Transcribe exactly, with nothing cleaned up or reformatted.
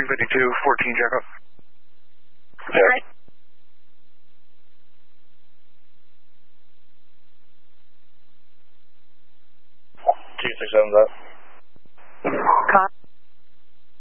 three fifty-two, fourteen, Jacko. Yeah. two six seven, that. Copy.